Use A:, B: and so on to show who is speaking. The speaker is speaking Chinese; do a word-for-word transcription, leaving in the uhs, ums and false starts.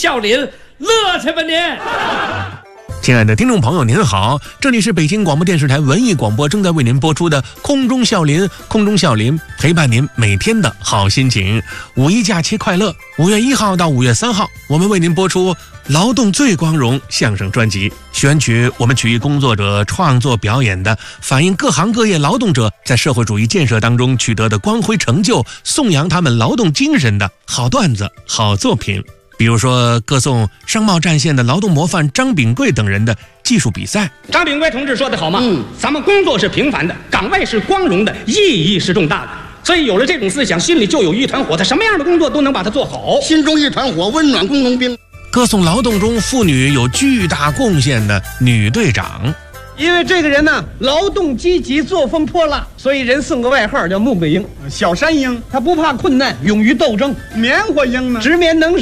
A: 笑林，乐去吧您！
B: 亲爱的听众朋友您好，这里是北京广播电视台文艺广播正在为您播出的空中笑林，空中笑林陪伴您每天的好心情。五一假期快乐！五月一号到五月三号，我们为您播出劳动最光荣相声专辑，选取我们曲艺工作者创作表演的，反映各行各业劳动者在社会主义建设当中取得的光辉成就，颂扬他们劳动精神的好段子、好作品。比如说歌颂商贸战线的劳动模范张炳贵等人的技术比赛。
A: 张炳贵同志说的好吗？
C: 嗯，
A: 咱们工作是平凡的，岗位是光荣的，意义是重大的。所以有了这种思想，心里就有一团火，他什么样的工作都能把它做好。
C: 心中一团火，温暖工农兵。
B: 歌颂劳动中妇女有巨大贡献的女队长。
D: 因为这个人呢，劳动积极，作风泼辣，所以人送个外号叫穆桂英。
E: 小山鹰，
D: 他不怕困难，勇于斗争。
E: 棉花鹰呢？
D: 直棉能